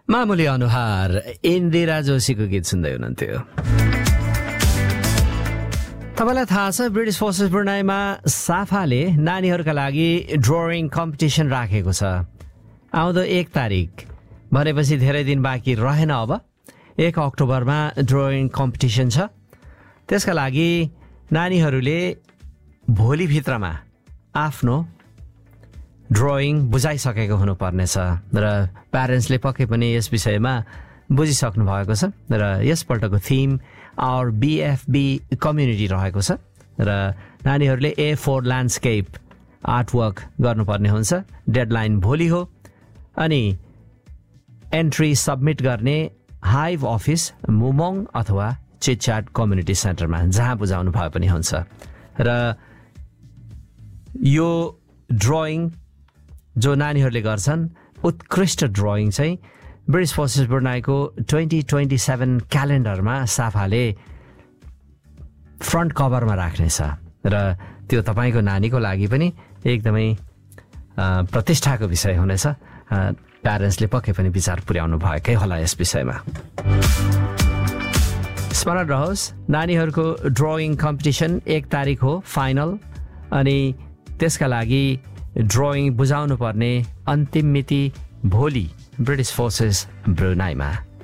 मामुली अनुहार इन्दिरा जोशीको गीत सुन्दै हुनुहुन्थ्यो। तपाईँलाई थाहा छ ब्रिटिस फोर्सेस ब्रुनाईमा साफाले नानीहरूका लागि ड्रइङ कम्पिटिसन राखेको छ। आउँदो 1 तारिक भनेपछि धेरै दिन बाँकी रहेन। अब 1 अक्टोबरमा ड्रइङ कम्पिटिसन छ। त्यसका लागि नानीहरूले भोलिभित्रमा आफ्नो ड्रइङ बुझाइसकेको हुनुपर्नेछ र प्यारेन्ट्सले पक्कै पनि यस विषयमा बुझिसक्नु भएको छ र यसपल्टको थिम आवर BFB कम्युनिटी रहेको छ र नानीहरूले A4 ल्यान्डस्केप आर्टवर्क गर्नुपर्ने हुन्छ। डेडलाइन भोलि हो अनि एन्ट्री सबमिट गर्ने हाइभ अफिस मुमोङ अथवा चिटच्याट कम्युनिटी सेन्टरमा जहाँ बुझाउनु भए पनि हुन्छ। र यो ड्रइङ जो नानीहरूले गर्छन् उत्कृष्ट ड्रइङ चाहिँ ब्रिटिस फोर्सेस ब्रुनाईको 2027 क्यालेन्डरमा साफाले फ्रन्ट कभरमा राख्नेछ र त्यो तपाईँको नानीको लागि पनि एकदमै प्रतिष्ठाको विषय हुनेछ। प्यारेन्ट्सले पक्कै पनि विचार पुर्याउनु भएकै होला यस विषयमा। स्मरण रहोस् नानीहरूको ड्रइङ कम्पिटिसन 1 तारिक हो फाइनल अनि त्यसका लागि ड्रइङ बुझाउनु पर्ने अन्तिम मिति भोलि ब्रिटिस फोर्सेस ब्रुनाईमा।